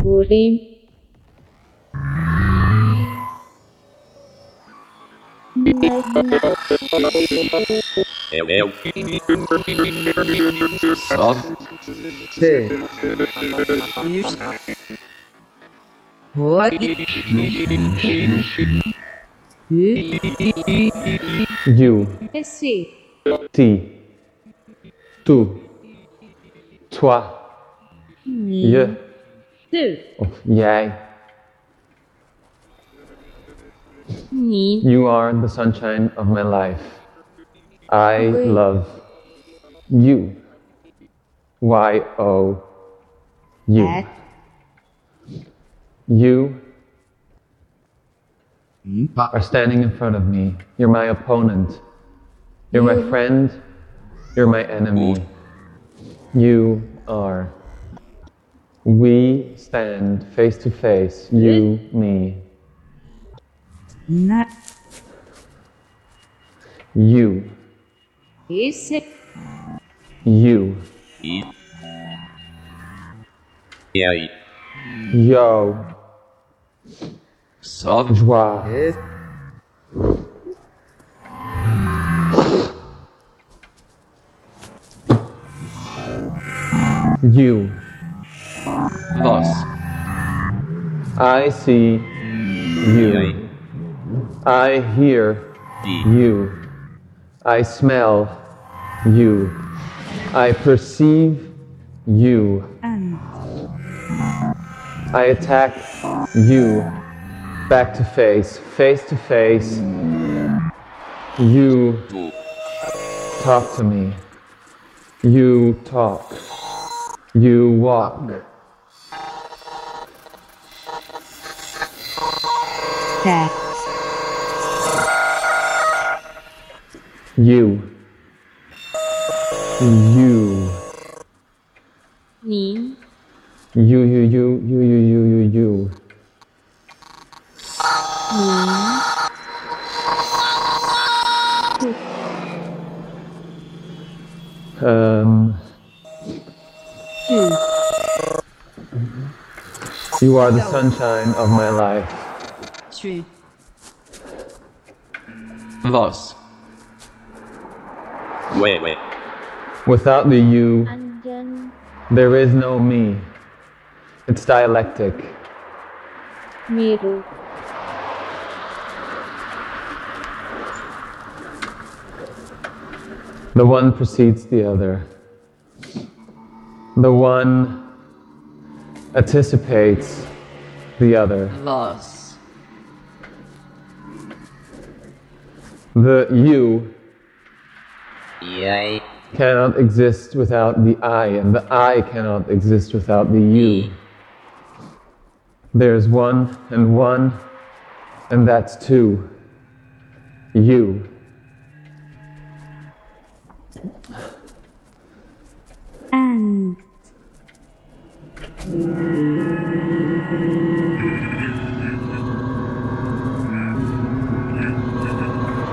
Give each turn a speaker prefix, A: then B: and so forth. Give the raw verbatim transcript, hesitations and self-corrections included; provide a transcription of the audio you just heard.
A: Urim.
B: Eu, eu.
C: Só.
D: T.
A: What?
D: U.
A: Esse.
D: T. Tu. Toi. Je.
A: Tu.
D: Of jij.
A: Ni.
D: You are the sunshine of my life. I
A: Okay.
D: love you. Y O U.
A: At.
D: You
C: Hum,
D: are standing in front of me. You're my opponent. You're my
A: You.
D: friend. You're my enemy. You are. We stand face to face. You, me.
A: Na.
D: You.
A: Esse.
D: You.
B: E. E aí?
D: Yo.
C: Só.
D: Joie.
C: Esse.
D: You.
C: Nós.
D: I see
B: E
D: you.
B: aí?
D: I hear
B: E.
D: you. I smell you. I perceive you.
A: An.
D: I attack you back to face, face to face. You
B: Tu.
D: talk to me. You talk. You walk.
A: That.
D: You. You.
A: Ni.
D: You, you, you, you, you, you, you, you. Um,
A: Tu.
D: you are the sunshine of my life.
A: Tu.
C: Vós.
B: Ué, ué.
D: Without the you,
A: Anjan.
D: there is no me. It's dialectic.
A: Miru.
D: The one precedes the other. The one anticipates the other.
C: Vós.
D: The you
B: E aí?
D: cannot exist without the I, and the I cannot exist without the you. There's one and one, and that's two. You.